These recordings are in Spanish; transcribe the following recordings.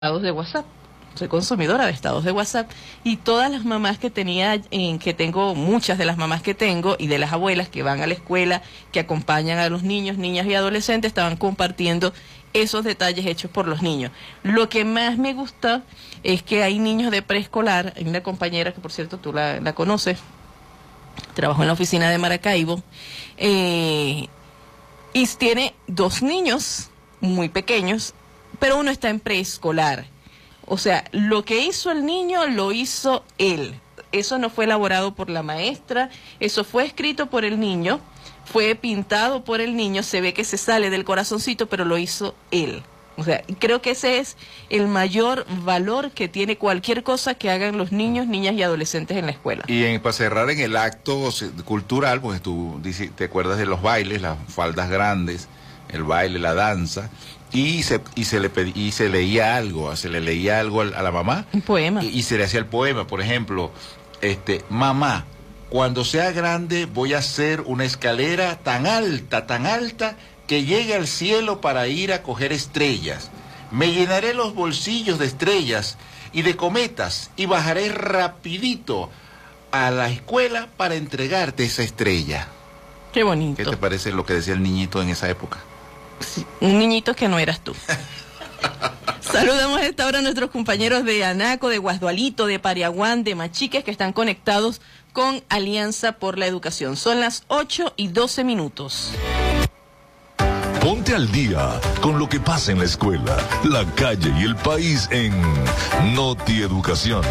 estados de WhatsApp. Soy consumidora de estados de WhatsApp y todas las mamás que tenía, que tengo, muchas de las mamás que tengo y de las abuelas que van a la escuela, que acompañan a los niños, niñas y adolescentes, estaban compartiendo esos detalles hechos por los niños. Lo que más me gusta es que hay niños de preescolar, hay una compañera que por cierto tú la conoces, trabajó en la oficina de Maracaibo, y tiene dos niños muy pequeños, pero uno está en preescolar. O sea, lo que hizo el niño lo hizo él. Eso no fue elaborado por la maestra, eso fue escrito por el niño, fue pintado por el niño, se ve que se sale del corazoncito, pero lo hizo él. O sea, creo que ese es el mayor valor que tiene cualquier cosa que hagan los niños, niñas y adolescentes en la escuela. Y para cerrar en el acto cultural, pues tú te acuerdas de los bailes, las faldas grandes, el baile, la danza. Y se le leía algo, se le leía algo a la mamá. Un poema. Y se le hacía el poema, por ejemplo, mamá, cuando sea grande voy a hacer una escalera tan alta, que llegue al cielo para ir a coger estrellas. Me llenaré los bolsillos de estrellas y de cometas y bajaré rapidito a la escuela para entregarte esa estrella. Qué bonito. ¿Qué te parece lo que decía el niñito en esa época? Sí, un niñito que no eras tú. Saludamos a esta hora a nuestros compañeros de Anaco, de Guasdualito, de Pariaguán, de Machiques, que están conectados con Alianza por la Educación. Son las 8:12. Ponte al día con lo que pasa en la escuela, la calle y el país en Noti Educación.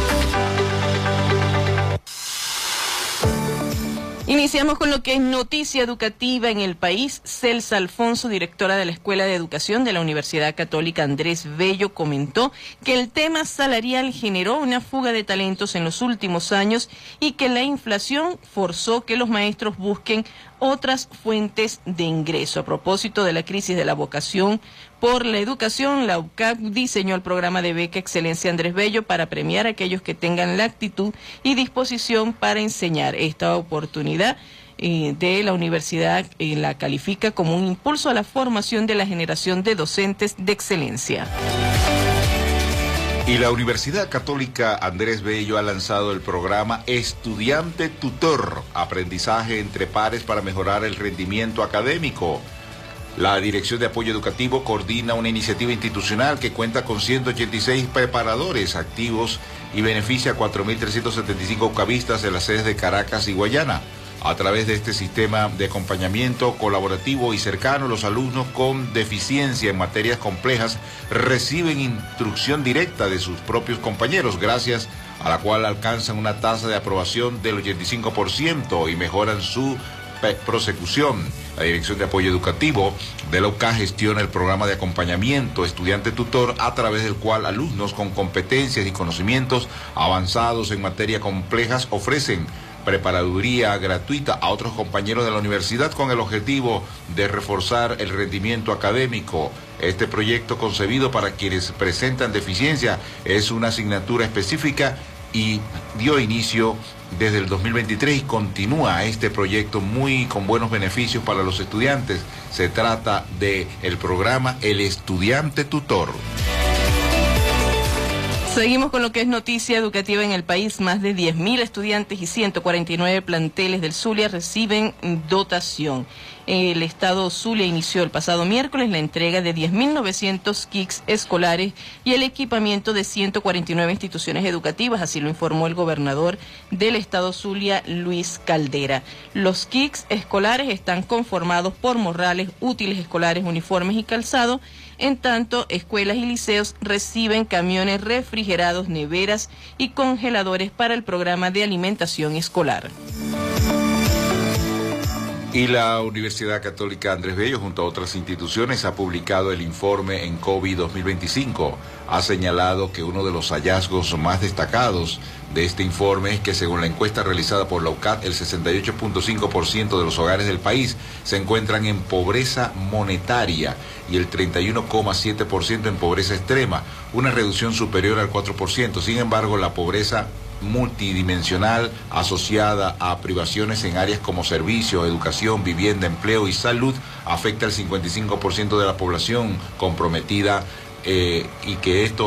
Iniciamos con lo que es noticia educativa en el país. Celsa Alfonso, directora de la Escuela de Educación de la Universidad Católica Andrés Bello, comentó que el tema salarial generó una fuga de talentos en los últimos años y que la inflación forzó que los maestros busquen otras fuentes de ingreso. A propósito de la crisis de la vocación por la educación, la UCAP diseñó el programa de beca Excelencia Andrés Bello para premiar a aquellos que tengan la actitud y disposición para enseñar. Esta oportunidad de la universidad la califica como un impulso a la formación de la generación de docentes de excelencia. Y la Universidad Católica Andrés Bello ha lanzado el programa Estudiante Tutor, aprendizaje entre pares para mejorar el rendimiento académico. La Dirección de Apoyo Educativo coordina una iniciativa institucional que cuenta con 186 preparadores activos y beneficia a 4.375 UCABistas de las sedes de Caracas y Guayana. A través de este sistema de acompañamiento colaborativo y cercano, los alumnos con deficiencia en materias complejas reciben instrucción directa de sus propios compañeros, gracias a la cual alcanzan una tasa de aprobación del 85% y mejoran su prosecución. La Dirección de Apoyo Educativo de la UCA gestiona el programa de acompañamiento estudiante tutor, a través del cual alumnos con competencias y conocimientos avanzados en materias complejas ofrecen preparaduría gratuita a otros compañeros de la universidad con el objetivo de reforzar el rendimiento académico. Este proyecto, concebido para quienes presentan deficiencia, es una asignatura específica y dio inicio desde el 2023 y continúa este proyecto con buenos beneficios para los estudiantes. Se trata de el programa El Estudiante Tutor. Seguimos con lo que es noticia educativa en el país. Más de 10.000 estudiantes y 149 planteles del Zulia reciben dotación. El Estado Zulia inició el pasado miércoles la entrega de 10.900 kits escolares y el equipamiento de 149 instituciones educativas, así lo informó el gobernador del Estado Zulia, Luis Caldera. Los kits escolares están conformados por morrales, útiles escolares, uniformes y calzado. En tanto, escuelas y liceos reciben camiones refrigerados, neveras y congeladores para el programa de alimentación escolar. Y la Universidad Católica Andrés Bello, junto a otras instituciones, ha publicado el informe en COVID 2025. Ha señalado que uno de los hallazgos más destacados de este informe es que, según la encuesta realizada por la UCAD, el 68.5% de los hogares del país se encuentran en pobreza monetaria y el 31.7% en pobreza extrema, una reducción superior al 4%. Sin embargo, la pobreza multidimensional asociada a privaciones en áreas como servicio, educación, vivienda, empleo y salud afecta al 55% de la población comprometida y que esto